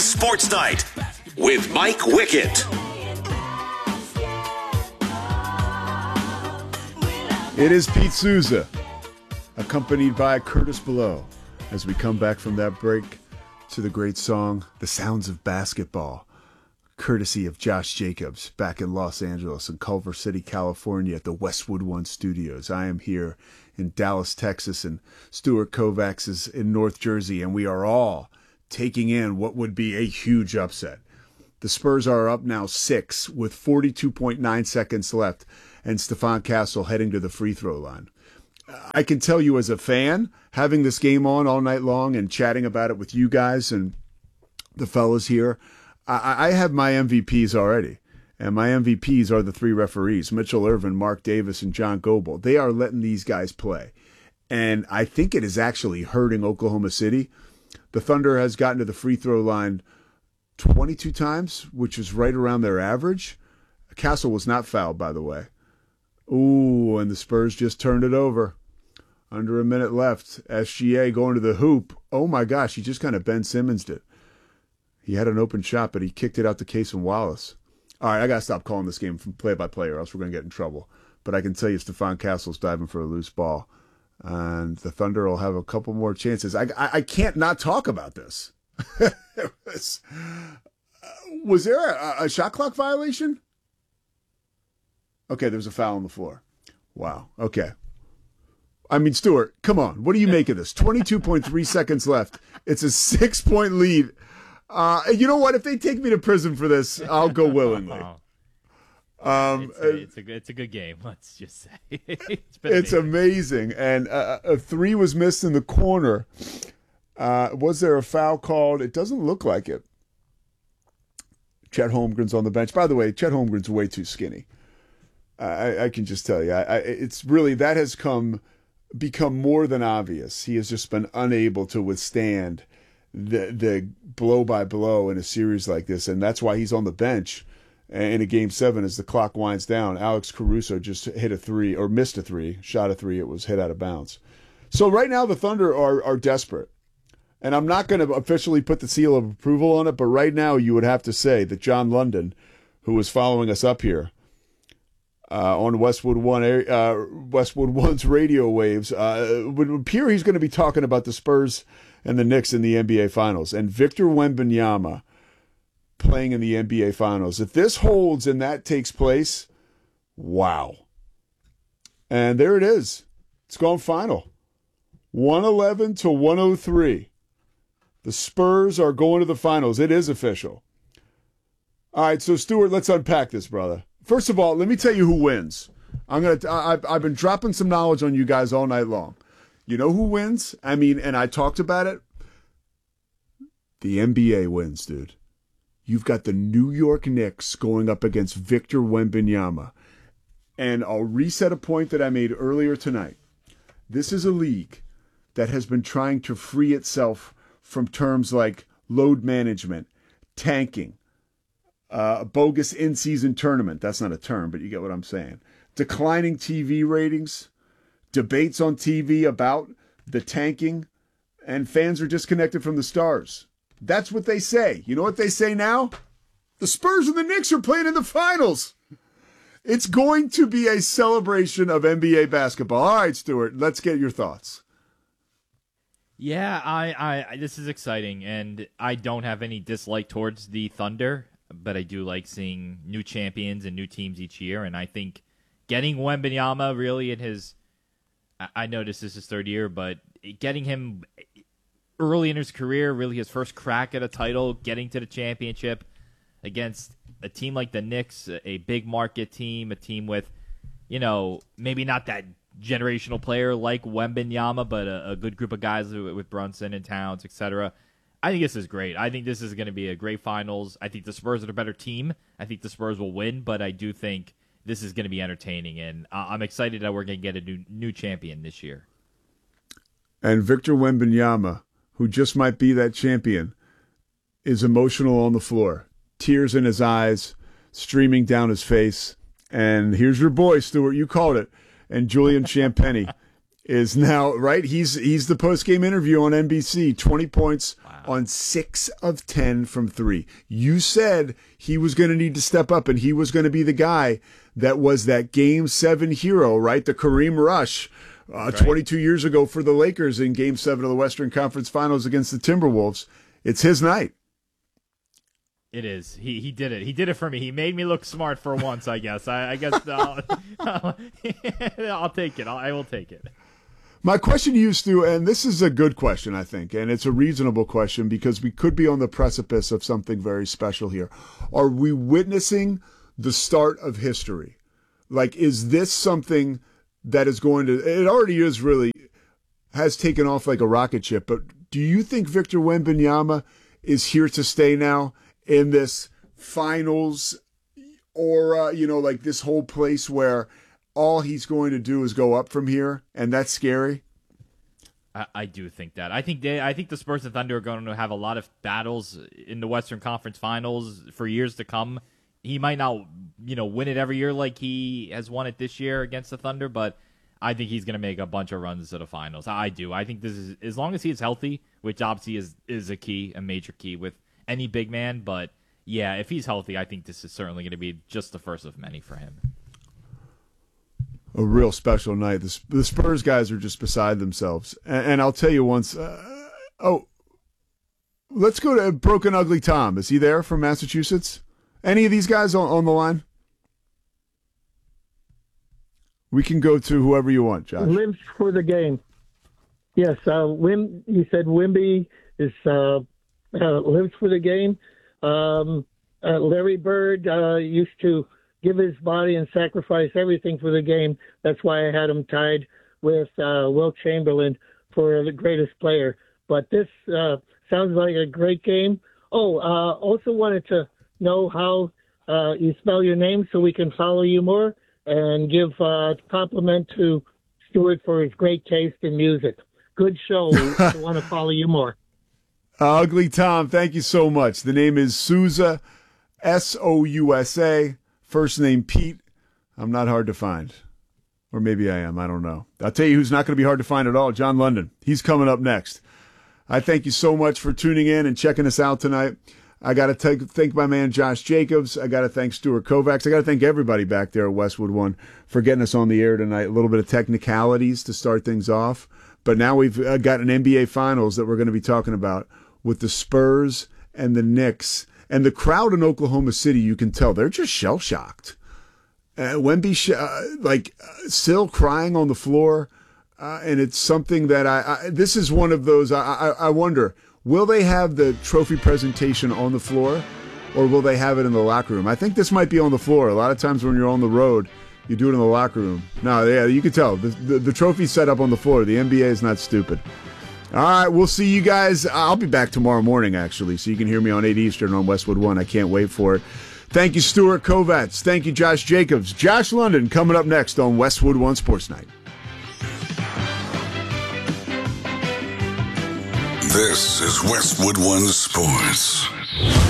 Sports Night with Mike Wickett. It is Pete Souza, accompanied by Curtis Below, as we come back from that break to the great song, The Sounds of Basketball, courtesy of Josh Jacobs, back in Los Angeles and Culver City, California at the Westwood One Studios. I am here in Dallas, Texas, and Stuart Kovacs is in North Jersey, and we are all taking in what would be a huge upset. The Spurs are up now 6 with 42.9 seconds left, and Stephon Castle heading to the free throw line. I can tell you as a fan, having this game on all night long and chatting about it with you guys and the fellas here, I have my MVPs already. And my MVPs are the 3 referees, Mitchell Irvin, Mark Davis, and John Goble. They are letting these guys play. And I think it is actually hurting Oklahoma City. The Thunder has gotten to the free throw line 22 times, which is right around their average. Castle was not fouled, by the way. Ooh, and the Spurs just turned it over. Under a minute left. SGA going to the hoop. Oh my gosh, he just kind of Ben Simmons'd it. He had an open shot, but he kicked it out to Cason Wallace. All right, I got to stop calling this game from play-by-play or else we're going to get in trouble. But I can tell you Stephon Castle's diving for a loose ball. And the Thunder will have a couple more chances. I can't not talk about this. Was there a shot clock violation? Okay, there was a foul on the floor. Wow. Okay. I mean, Stuart, come on. What do you make of this? 22.3 seconds left. It's a 6-point lead. You know what? If they take me to prison for this, I'll go willingly. It's a good game. Let's just say it's amazing. And a 3 was missed in the corner. Was there a foul called? It doesn't look like it. Chet Holmgren's on the bench. By the way, Chet Holmgren's way too skinny. I can just tell you, it's really, that has become more than obvious. He has just been unable to withstand the blow by blow in a series like this, and that's why he's on the bench in a Game 7 as the clock winds down. Alex Caruso just hit a 3, or missed a 3, shot a 3. It was hit out of bounds. So right now the Thunder are desperate, and I'm not going to officially put the seal of approval on it, but right now you would have to say that John London, who is following us up here on Westwood One's radio waves, would appear he's going to be talking about the Spurs and the Knicks in the NBA Finals. And Victor Wembanyama playing in the NBA Finals. If this holds and that takes place, wow. And there it is. It's gone final. 111 to 103. The Spurs are going to the finals. It is official. All right, so Stuart, let's unpack this, brother. First of all, let me tell you who wins. I've been dropping some knowledge on you guys all night long. You know who wins? I mean, and I talked about it. The NBA wins, dude. You've got the New York Knicks going up against Victor Wembanyama. And I'll reset a point that I made earlier tonight. This is a league that has been trying to free itself from terms like load management, tanking, a bogus in-season tournament. That's not a term, but you get what I'm saying. Declining TV ratings, debates on TV about the tanking, and fans are disconnected from the stars. That's what they say. You know what they say now? The Spurs and the Knicks are playing in the finals. It's going to be a celebration of NBA basketball. All right, Stuart, let's get your thoughts. Yeah, I this is exciting, and I don't have any dislike towards the Thunder, but I do like seeing new champions and new teams each year, and I think getting Wembanyama really in his, I know this is his 3rd year, but getting him early in his career, really his first crack at a title, getting to the championship against a team like the Knicks, a big market team, a team with, maybe not that generational player like Wembanyama, but a good group of guys with Brunson and Towns, etc. I think this is great. I think this is going to be a great finals. I think the Spurs are the better team. I think the Spurs will win, but I do think this is going to be entertaining, and I'm excited that we're going to get a new champion this year. And Victor Wembanyama, who just might be that champion, is emotional on the floor. Tears in his eyes, streaming down his face. And here's your boy, Stuart. You called it. And Julian Champagnie is now, right? He's the post-game interview on NBC. 20 points on 6 of 10 from 3. You said he was going to need to step up, and he was going to be the guy that was that Game 7 hero, right? The Kareem Rush, 22 years ago for the Lakers in Game 7 of the Western Conference Finals against the Timberwolves. It's his night. It is. He did it. He did it for me. He made me look smart for once, I guess. I guess I'll take it. I will take it. My question to you, Stu, and this is a good question, I think, and it's a reasonable question because we could be on the precipice of something very special here. Are we witnessing the start of history? Like, is this something that is going to, it already is really, has taken off like a rocket ship, but do you think Victor Wembanyama is here to stay now in this finals aura, like this whole place where all he's going to do is go up from here, and that's scary? I do think that. I think the Spurs and Thunder are going to have a lot of battles in the Western Conference Finals for years to come. He might not, win it every year like he has won it this year against the Thunder, but I think he's going to make a bunch of runs to the finals. I do. I think this is, as long as he is healthy, which obviously is a major key with any big man. But yeah, if he's healthy, I think this is certainly going to be just the first of many for him. A real special night. The Spurs guys are just beside themselves. And I'll tell you once, let's go to Broken Ugly Tom. Is he there from Massachusetts? Any of these guys on the line? We can go to whoever you want, Josh. Lives for the game. Yes, you said Wimby is lives for the game. Larry Bird used to give his body and sacrifice everything for the game. That's why I had him tied with Wilt Chamberlain for the greatest player. But this sounds like a great game. Also wanted to know how you spell your name so we can follow you more, and give a compliment to Stuart for his great taste in music. Good show. We want to follow you more. Ugly Tom, thank you so much. The name is Sousa, Sousa. First name Pete. I'm not hard to find. Or maybe I am. I don't know. I'll tell you who's not going to be hard to find at all. John London. He's coming up next. I thank you so much for tuning in and checking us out tonight. I got to thank my man Josh Jacobs. I got to thank Stuart Kovacs. I got to thank everybody back there at Westwood One for getting us on the air tonight. A little bit of technicalities to start things off. But now we've got an NBA Finals that we're going to be talking about with the Spurs and the Knicks. And the crowd in Oklahoma City, you can tell, they're just shell-shocked. Wemby, still crying on the floor. And it's something that this is one of those, I wonder, will they have the trophy presentation on the floor or will they have it in the locker room? I think this might be on the floor. A lot of times when you're on the road, you do it in the locker room. No, yeah, you can tell. The trophy's set up on the floor. The NBA is not stupid. All right, we'll see you guys. I'll be back tomorrow morning, actually, so you can hear me on 8 Eastern on Westwood One. I can't wait for it. Thank you, Stuart Kovacs. Thank you, Josh Jacobs. Josh London coming up next on Westwood One Sports Night. This is Westwood One Sports.